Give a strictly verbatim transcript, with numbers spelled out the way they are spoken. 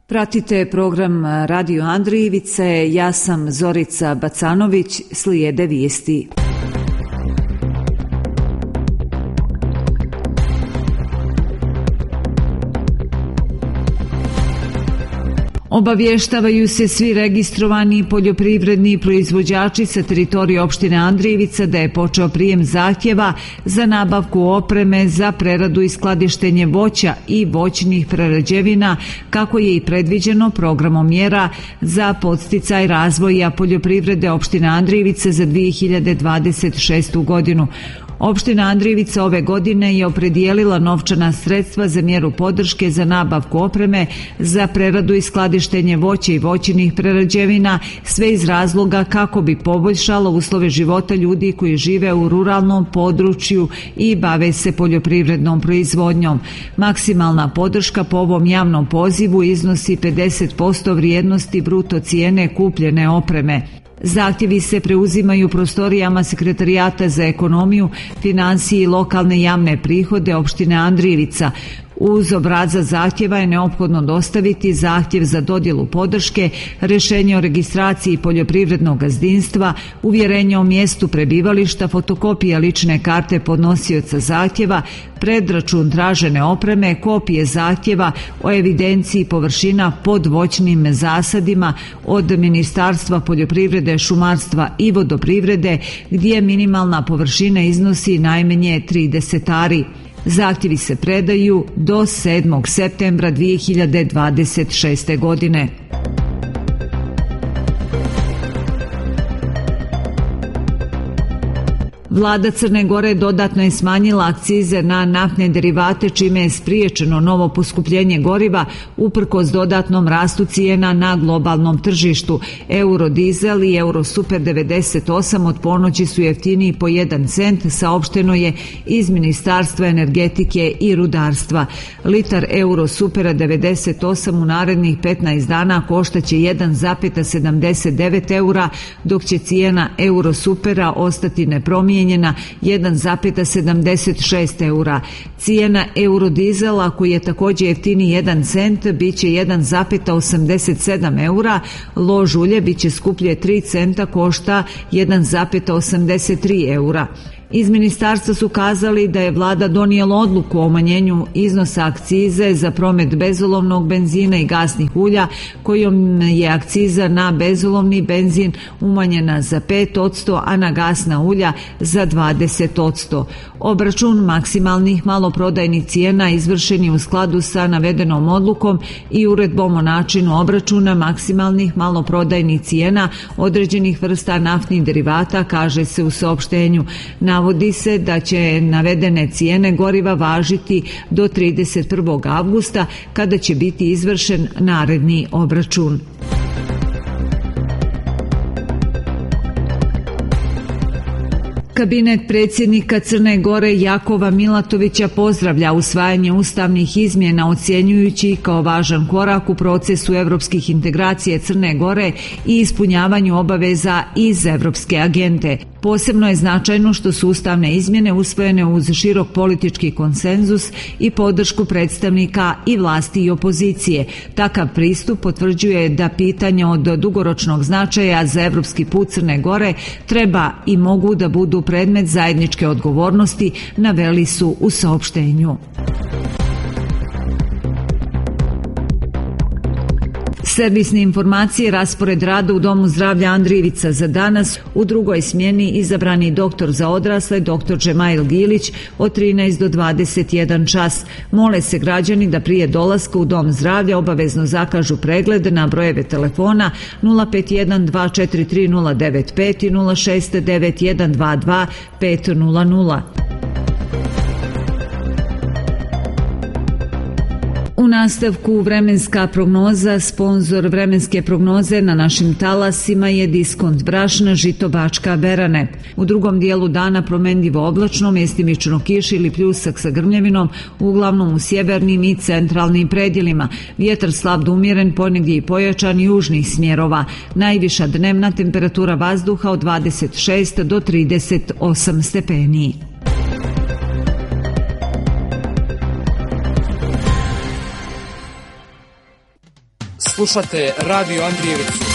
Pratite program Radio Andrijevice, ja sam Zorica Bacanović, slijede vijesti. Obavještavaju se svi registrovani poljoprivredni proizvođači sa teritorije opštine Andrijevica da je počeo prijem zahtjeva za nabavku opreme za preradu i skladištenje voća i voćnih prerađevina, kako je i predviđeno programom mjera za podsticaj razvoja poljoprivrede opštine Andrijevica za dvije hiljade dvadeset šestu godinu. Opština Andrijevica ove godine je opredijelila novčana sredstva za mjeru podrške za nabavku opreme za preradu i skladištenje voća i voćnih prerađevina, sve iz razloga kako bi poboljšala uslove života ljudi koji žive u ruralnom području i bave se poljoprivrednom proizvodnjom. Maksimalna podrška po ovom javnom pozivu iznosi pedeset posto vrijednosti bruto cijene kupljene opreme. Zahtjevi se preuzimaju prostorijama Sekretarijata za ekonomiju, financije i lokalne javne prihode opštine Andrijevica. Uz obrazac zahtjeva je neophodno dostaviti zahtjev za dodjelu podrške, rješenje o registraciji poljoprivrednog gazdinstva, uvjerenje o mjestu prebivališta, fotokopija lične karte podnosioca zahtjeva, predračun tražene opreme, kopije zahtjeva o evidenciji površina pod voćnim zasadima od Ministarstva poljoprivrede, šumarstva i vodoprivrede, gdje minimalna površina iznosi najmanje trideset ari. Zahtjevi se predaju do sedmog septembra dvije hiljade dvadeset šeste. godine. Vlada Crne Gore dodatno je smanjila akcize na naftne derivate, čime je spriječeno novo poskupljenje goriva uprkos dodatnom rastu cijena na globalnom tržištu. Eurodizel i Eurosuper devedeset osam od ponoći su jeftiniji po jedan cent, saopšteno je iz Ministarstva energetike i rudarstva. Litar Eurosupera devedeset osam u narednih petnaest dana koštaće jedan zarez sedamdeset devet eura, dok će cijena Eurosupera ostati nepromijenjena jedan zarez sedamdeset šest eura. Cijena eurodizela, koji je također jeftiniji jedan cent, bit će jedan zarez osamdeset sedam eura, lož ulje bit će skuplje tri centa, košta jedan zarez osamdeset tri eura. Iz ministarstva su kazali da je vlada donijela odluku o umanjenju iznosa akcize za promet bezolovnog benzina i gasnih ulja, kojom je akciza na bezolovni benzin umanjena za pet posto, a na gasna ulja za dvadeset posto. Obračun maksimalnih maloprodajnih cijena izvršen je u skladu sa navedenom odlukom i uredbom o načinu obračuna maksimalnih maloprodajnih cijena određenih vrsta naftnih derivata, kaže se u saopštenju. Navodi se da će navedene cijene goriva važiti do trideset prvog avgusta, kada će biti izvršen naredni obračun. Kabinet predsjednika Crne Gore Jakova Milatovića pozdravlja usvajanje ustavnih izmjena, ocjenjujući kao važan korak u procesu evropskih integracija Crne Gore i ispunjavanju obaveza iz evropske agende. Posebno je značajno što su ustavne izmjene usvojene uz širok politički konsenzus i podršku predstavnika i vlasti i opozicije. Takav pristup potvrđuje da pitanja od dugoročnog značaja za evropski put Crne Gore treba i mogu da budu predmet zajedničke odgovornosti, naveli su u saopštenju. Servisne informacije, raspored rada u Domu zdravlja Andrijevica za danas. U drugoj smjeni izabrani doktor za odrasle, doktor Džemail Gilić, od trinaest do dvadeset jedan čas. Mole se građani da prije dolaska u Dom zdravlja obavezno zakažu pregled na brojeve telefona nula pet jedan dva četiri tri nula devet pet i nula šest devet jedan dva dva pet nula nula. U nastavku vremenska prognoza. Sponzor vremenske prognoze na našim talasima je Diskont brašna, žito Bačka Berane. U drugom dijelu dana promenljivo oblačno, mjestimično kiš ili pljusak sa grmljavinom, uglavnom u sjevernim i centralnim predjelima. Vjetar slab do umjeren, ponegdje i pojačan južnih smjerova. Najviša dnevna temperatura vazduha od dvadeset šest do trideset osam stepeni. Slušate Radio Andrijevicu.